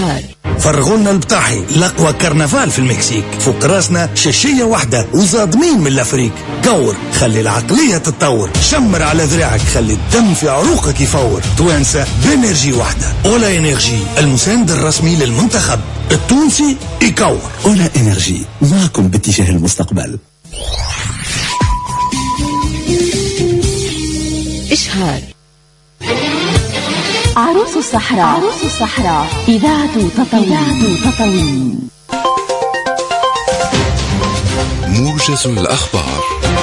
إشهار. فرغونا البطاحي الأقوى كرنفال في المكسيك، فوق راسنا شاشية واحدة وزادمين من الأفريق. كور خلي العقلية تتطور، شمر على ذراعك خلي الدم في عروقك يفور. توانسة بإنرجي واحدة، أولا إنرجي المساند الرسمي للمنتخب التونسي يكور. أولا إنرجي معكم باتجاه المستقبل. إشهار. عروس الصحراء، عروس الصحراء، إذاعة تطاوين. موجز الأخبار.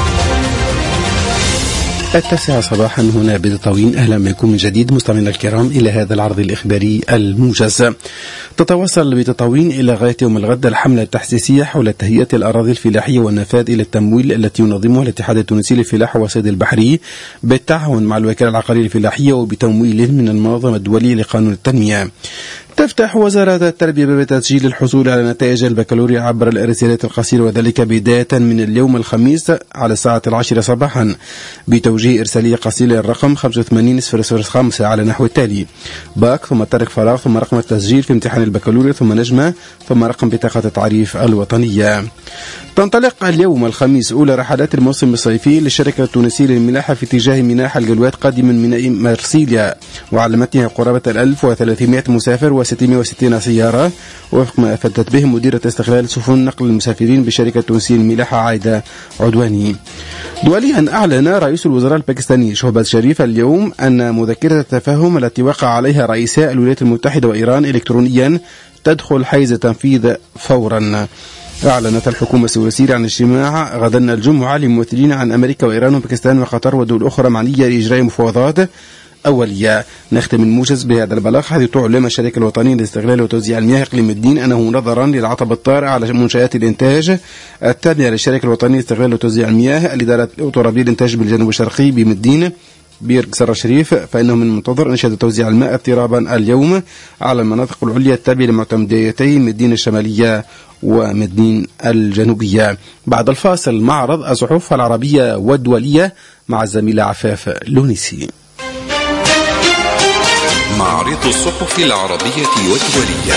9 صباحا هنا بتطاوين. أهلا بكم من جديد مستمعينا الكرام إلى هذا العرض الإخباري الموجز. تتواصل بتطاوين إلى غاية يوم الغد الحملة التحسيسية حول تهيئة الأراضي الفلاحية والنفاذ إلى التمويل التي ينظمها الاتحاد التونسي للفلاحة والصيد البحري بالتعاون مع الوكالة العقارية الفلاحية وبتمويل من المنظمة الدولية لقانون التنمية. تفتح وزارة التربية باب تسجيل الحصول على نتائج البكالوريا عبر الرسالات القصيرة، وذلك بداية من اليوم الخميس على الساعة 10 صباحا بتوجيه إرسالية قصيرة للرقم 85005 على نحو التالي: باك ثم ترك فراغ ثم رقم التسجيل في امتحان البكالوريا ثم نجمة ثم رقم بطاقة التعريف الوطنية. تنطلق اليوم الخميس أولى رحلات الموسم الصيفي للشركة التونسية للملاحة في اتجاه ميناء حلقلوات قادما من ميناء مرسيليا، وعلمتها قرابة 1300 مسافر و660 سيارة وفق ما أفادت به مديرة استغلال سفن نقل المسافرين بشركة التونسية للملاحة عايدة عدواني. دوليا أعلن رئيس الوزراء الباكستاني شهباز شريف اليوم أن مذكرة التفاهم التي وقع عليها رئيسا الولايات المتحدة وإيران إلكترونيا تدخل حيز تنفيذ فورا. أعلنت الحكومة السويسرية عن اجتماع غدا الجمعة لممثلين عن أمريكا وإيران وباكستان وقطر ودول أخرى معنية لإجراء مفاوضات أولية. نختم الموجز بهذا البلاغ، حيث تعلم الشركة الوطنية لاستغلال وتوزيع المياه إقليم الدين أنه نظرا للعطب الطارئ على منشآت الإنتاج التابعة للشركة الوطنية لاستغلال وتوزيع المياه الإدارة الأوتورابية الإنتاج بالجنوب الشرقي بمدين بير قصر الشريف، فإنه من المنتظر إنشاء توزيع الماء اضطرابا اليوم على المناطق العليا التابعة لمعتمديتي مدين الشمالية ومدين الجنوبية. بعد الفاصل معرض الصحف العربية والدولية مع الزميلة عفاف لونيسي. معرض الصحف العربية والدولية.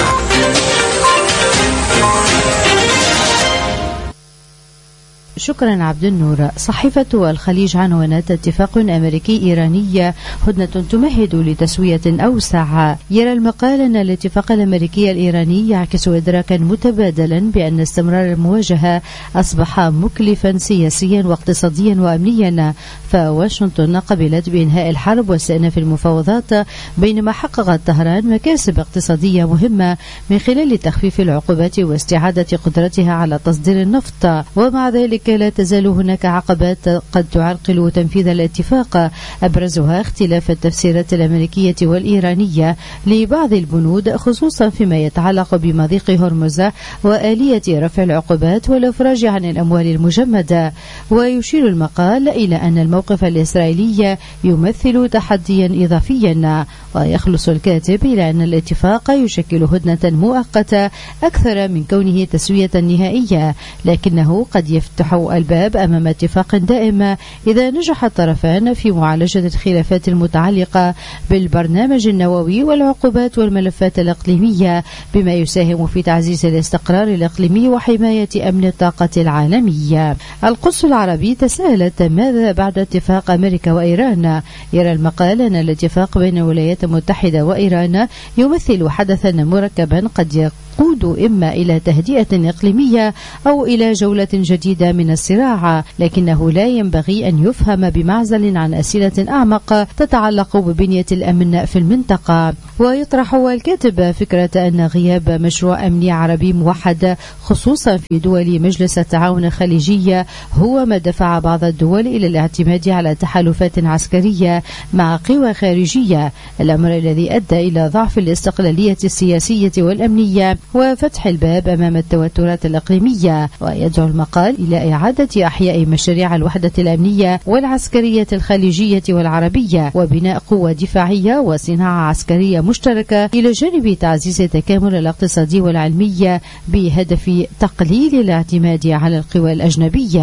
شكرا عبد النور. صحيفة الخليج عنونت اتفاق أمريكي إيراني هدنة تمهد لتسوية أوسع. يرى المقال أن الاتفاق الأمريكي الإيراني يعكس إدراكا متبادلا بأن استمرار المواجهة أصبح مكلفا سياسيا واقتصاديا وأمنيا، فواشنطن قبلت بإنهاء الحرب واستئناف المفاوضات، بينما حققت طهران مكاسب اقتصادية مهمة من خلال تخفيف العقوبات واستعادة قدرتها على تصدير النفط. ومع ذلك لا تزال هناك عقبات قد تعرقل تنفيذ الاتفاق، أبرزها اختلاف التفسيرات الأمريكية والإيرانية لبعض البنود، خصوصا فيما يتعلق بمضيق هرمز وآلية رفع العقوبات والإفراج عن الأموال المجمدة. ويشير المقال إلى أن الموقف الإسرائيلي يمثل تحديا إضافيا، ويخلص الكاتب إلى أن الاتفاق يشكل هدنة مؤقتة أكثر من كونه تسوية نهائية، لكنه قد يفتح الباب أمام اتفاق دائم إذا نجح الطرفان في معالجة الخلافات المتعلقة بالبرنامج النووي والعقوبات والملفات الإقليمية، بما يساهم في تعزيز الاستقرار الإقليمي وحماية أمن الطاقة العالمية. القدس العربي تساءلت ماذا بعد اتفاق أمريكا وإيران. يرى المقال أن الاتفاق بين الولايات المتحدة وإيران يمثل حدثا مركبا قد يقود إما إلى تهدئة إقليمية أو إلى جولة جديدة من الصراع، لكنه لا ينبغي أن يفهم بمعزل عن أسئلة أعمق تتعلق ببنية الأمن في المنطقة. ويطرح الكاتب فكرة أن غياب مشروع أمني عربي موحد خصوصا في دول مجلس التعاون الخليجي هو ما دفع بعض الدول إلى الاعتماد على تحالفات عسكرية مع قوى خارجية، الأمر الذي أدى إلى ضعف الاستقلالية السياسية والأمنية وفتح الباب أمام التوترات الإقليمية. ويدعو المقال إلى إعادة أحياء مشاريع الوحدة الأمنية والعسكرية الخليجية والعربية وبناء قوة دفاعية وصناعة عسكرية مشتركة، إلى جانب تعزيز التكامل الاقتصادي والعلمي بهدف تقليل الاعتماد على القوى الأجنبية.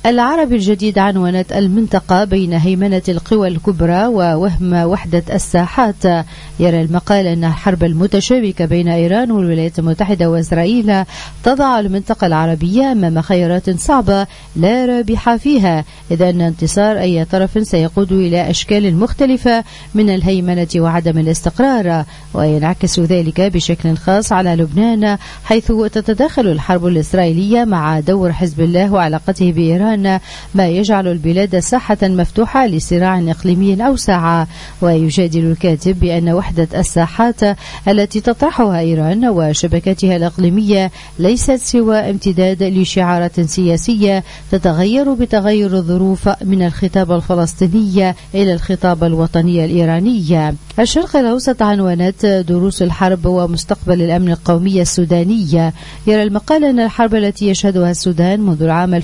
العربي الجديد عنونت المنطقة بين هيمنة القوى الكبرى ووهم وحدة الساحات. يرى المقال أن الحرب المتشابكة بين إيران والولايات المتحدة وإسرائيل تضع المنطقة العربية أمام خيارات صعبة لا رابح فيها، إذ أن انتصار أي طرف سيقود إلى أشكال مختلفة من الهيمنة وعدم الاستقرار، وينعكس ذلك بشكل خاص على لبنان، حيث تتداخل الحرب الإسرائيلية مع دور حزب الله وعلاقته بإيران، ما يجعل البلاد ساحة مفتوحة لصراع إقليمي أوسع. ويجادل الكاتب بأن وحدة الساحات التي تطرحها إيران وشبكتها الإقليمية ليست سوى امتداد لشعارات سياسية تتغير بتغير الظروف من الخطاب الفلسطيني إلى الخطاب الوطني الإيراني. الشرق الأوسط عنوانات دروس الحرب ومستقبل الأمن القومي السوداني. يرى المقال أن الحرب التي يشهدها السودان منذ العام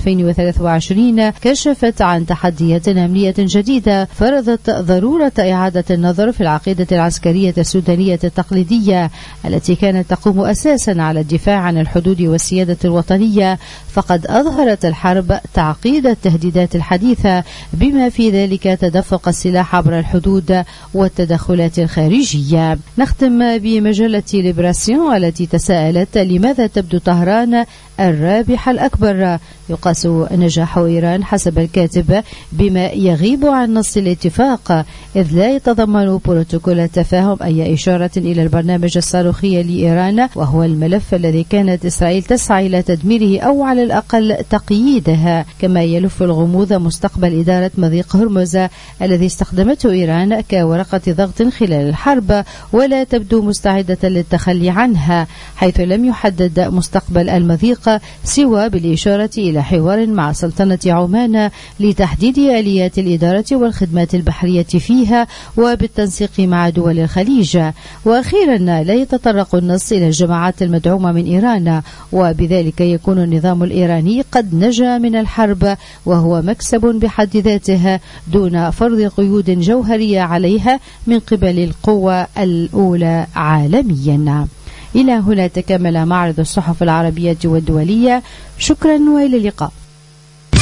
2023 كشفت عن تحديات أمنية جديدة فرضت ضرورة إعادة النظر في العقيدة العسكرية السودانية التقليدية التي كانت تقوم أساسا على الدفاع عن الحدود والسيادة الوطنية، فقد أظهرت الحرب تعقيد التهديدات الحديثة بما في ذلك تدفق السلاح عبر الحدود والتدخلات الخارجية. نختم بمجلة ليبراسيون التي تساءلت لماذا تبدو طهران الرابح الأكبر. يقاس نجاح إيران حسب الكاتب بما يغيب عن نص الاتفاق، إذ لا يتضمن بروتوكول التفاهم أي إشارة إلى البرنامج الصاروخي لإيران، وهو الملف الذي كانت إسرائيل تسعى إلى تدميره أو على الأقل تقييدها. كما يلف الغموض مستقبل إدارة مضيق هرمز الذي استخدمته إيران كورقة ضغط خلال الحرب، ولا تبدو مستعدة للتخلي عنها، حيث لم يحدد مستقبل المضيق سوى بالإشارة إلى حوار مع سلطنة عمان لتحديد آليات الإدارة والخدمات البحرية فيها وبالتنسيق مع دول الخليج. وأخيرا لا يتطرق النص إلى الجماعات المدعومة من إيران، وبذلك يكون النظام الإيراني قد نجا من الحرب، وهو مكسب بحد ذاته دون فرض قيود جوهرية عليها من قبل القوى الأولى عالميا. إلى هنا تكمل معرض الصحف العربية والدولية. شكرا وإلى اللقاء.